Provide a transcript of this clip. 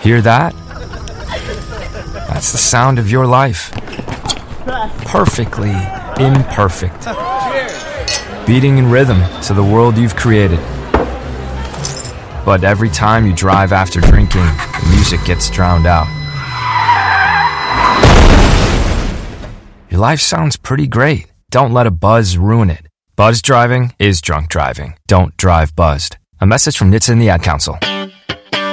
Hear that? That's the sound of your life. Perfectly imperfect. Beating in rhythm to the world you've created. But every time you drive after drinking, the music gets drowned out. Your life sounds pretty great. Don't let a buzz ruin it. Buzz driving is drunk driving. Don't drive buzzed. A message from NHTSA and the Ad Council.